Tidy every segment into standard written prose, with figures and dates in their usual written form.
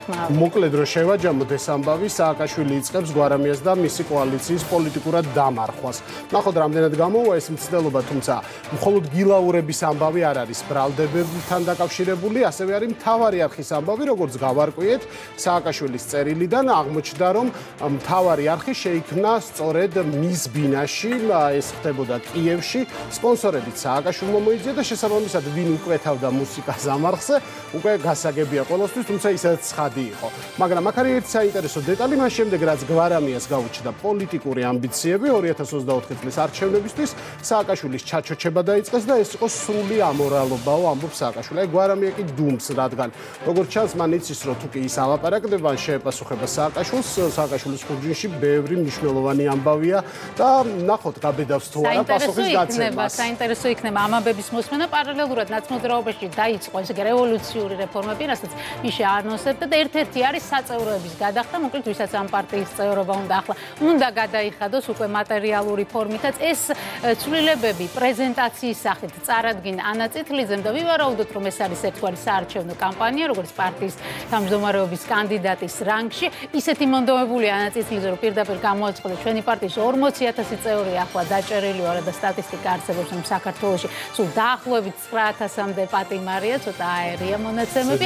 მოკლედ რომ შევაჯამოთ ეს ამბავი, სააკაშვილი იწყებს გვარამიას და მისი კოალიციის პოლიტიკურად დამარხვას. ნახოთ, რამდენად გამოვა ეს მცდელობა, თუმცა მხოლოდ გილაურების ამბავი არ არის ბრალდებებთან დაკავშირებული, ასევე არის მთავარი არხის ამბავი, როგორც გავარკვიეთ, სააკაშვილის წერილიდან აღმოჩნდა, რომ მთავარი არხი შეიქმნა სწორედ მის ბინაში, ეს ხდებოდა კიევში, სპონსორებით სააკაშვილმა მოიძია და შესაბამისად ვინ უკვეთავდა მუსიკას ამ არხზე, უკვე გასაგებია ყველასთვის, თუმცა ისაც იყო. მაგრამ აქ არის ერთი საინტერესო დეტალი, მას შემდეგ რაც გვარამიას გაუჩნდა პოლიტიკური ამბიციები 2024 წლის არჩევნებისთვის, სააკაშვილის ჩაჩოჩება დაიწყეს და ეს იყო სრული ამორალობაო, ამბობს სააკაშვილი. აი გვარამია კი დუმს, რადგან როგორც ჩანს, მან იცის, რომ თუ კი ის ალაპარაკდება, ან შეეპასუხება სააკაშვილს, სააკაშვილის ხურჯინში ბევრი მნიშვნელოვანი ამბავია და ნახოთ, გაბედავს თუ არა პასუხის გაცემა. საინტერესო იქნება ამ ამბების მოსმენა პარალელურად ნაცმოძრაობაში დაიწყო ეს რევოლუციური რეფორმები, რასაც მიშა ანონსებდა და ერთ-ერთი არის საწევროების გადახდა, მოკლედ ვისაც ამ პარტიის წევრობა უნდა ახლა უნდა გადაიხადოს უკვე მატერიალური ფორმითაც. ეს ცვლილებები პრეზენტაციის სახით წარადგინა ანა წითლიძემ და ვივარაუდოთ, რომ ეს არის ერთგვარი საარჩევნო კამპანია, როგორც პარტიის თავმჯდომარეობის კანდიდატის რანგში. ისეთი მონდომებულია ანა წითლიძე, რომ პირდაპირ გამოაცხადა ჩვენი პარტიის 40,000 წევრი ახლა დაჭერილი ვარ და სტატისტიკა არსებობს, რომ საქართველოში სულ დაახლოებით 9,000-მდე პატიმარია, ცოტა აერია მონაცემები.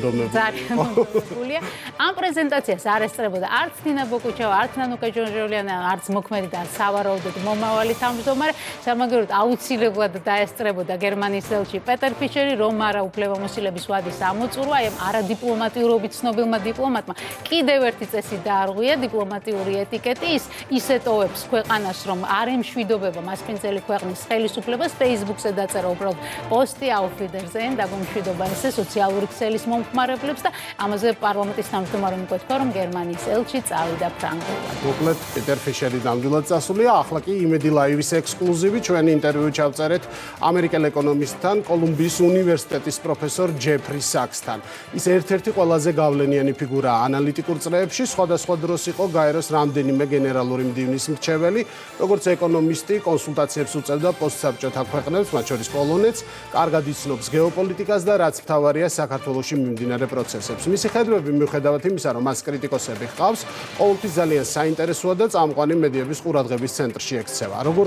ამ პრეზენტაციას არ ესწრებოდა არც თინა ბოკუჩავა, არც ნანუკა ჯონჟოლიანი, არც მოქმედი და სავარაუდოდ მომავალი თავმჯდომარე. სამაგიეროდ აუცილებლად დაესწრებოდა გერმანიის ელჩი პეტერ ფიშერი, რომ არა უფლებამოსილების ვადის ამოწურვა, აი ამ არადიპლომატიურობით ცნობილმა დიპლომატმა კიდევ ერთი წესი დაარღვია დიპლომატიური ეტიკეტი, ისე ტოვებს ქვეყანას, რომ არ ემშვიდობება მასპინძელი ქვეყნის ხელისუფლებას, Facebook-ზე დაწერა უბრალოდ პოსტი აუფიდერზენ, დაგომშვიდობა ესე სოციალური ქსელის მომხმარებლებს და ამაზე პარლამენტის თავმჯდომარემ თქვა, რომ გერმანიის ელჩი წავიდა ფრანგულად. მოკლედ პეტერ ფიშერი ნამდვილად წასულია, ახლა კი იმედი ლაივის ექსკლუზივი ჩვენი ინტერვიუ ჩავწერეთ ამერიკელ ეკონომისტთან, კოლუმბიის უნივერსიტეტის პროფესორ ჯეფრი საქსთან. ის ერთ-ერთი ყველაზე გავლენიანი ფიგურაა ანალიტიკურ წრეებში, სხვადასხვა დროს იყო გაეროს რამდენიმე გენერალური მდივნის მრჩეველი, როგორც ეკონომისტი, კონსულტაციებს უწევდა პოსტსაბჭოთა ქვეყნებს, მათ შორის პოლონეთს, კარგად იცნობს გეოპოლიტიკას და რაც მთავარია საქართველოში მიმდინარე პროცესებს. მისი ხედვები მიუხედავად იმისა, რომ მას კრიტიკოსები ჰყავს, ყოველთვის ძალიან საინტერესოა და წამყვანი მედიების ყურადღების ცენტრში ექცევა.